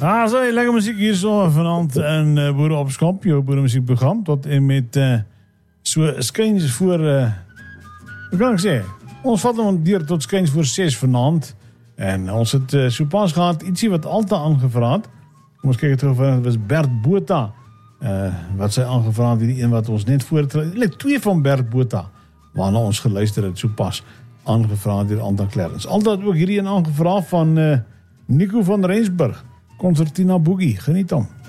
So, lekker muziek hier so vanavond in Boere op Skop, jou boeremuziekprogram, tot en met so skuins voor, hoe kan ek sê, ons vat hom deur tot skuins voor 6 vanavond, en ons het so pas gehad, ietsie wat Alta aangevra het. Kom ons kyk het gou van, het was Bert Botha, wat sy aangevra het, die een wat ons net voortrek, twee van Bert Botha, waarna ons geluister het, so pas aangevra het deur Alta Clarence. Alta het ook hierdie een aangevra van Nico van Rensburg, Concertina Boogie, geniet hom.